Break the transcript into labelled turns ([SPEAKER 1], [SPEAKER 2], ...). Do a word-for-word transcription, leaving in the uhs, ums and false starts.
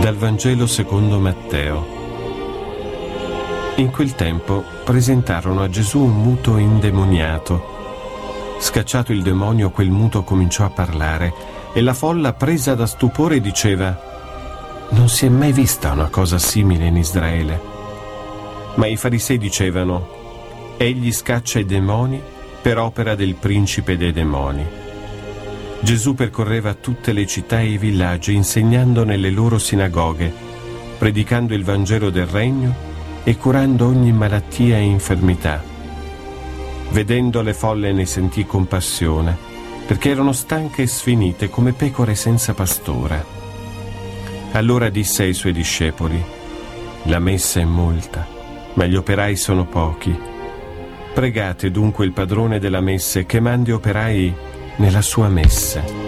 [SPEAKER 1] Dal Vangelo secondo Matteo. In quel tempo presentarono a Gesù un muto indemoniato. Scacciato il demonio, quel muto cominciò a parlare e la folla, presa da stupore, diceva: «Non si è mai vista una cosa simile in Israele». Ma i farisei dicevano: «Egli scaccia i demoni per opera del principe dei demoni». Gesù percorreva tutte le città e i villaggi, insegnando nelle loro sinagoghe, predicando il Vangelo del Regno e curando ogni malattia e infermità. Vedendo le folle ne sentì compassione, perché erano stanche e sfinite come pecore senza pastore. Allora disse ai suoi discepoli: «La messa è molta, ma gli operai sono pochi. Pregate dunque il padrone della messe che mandi operai nella sua messe».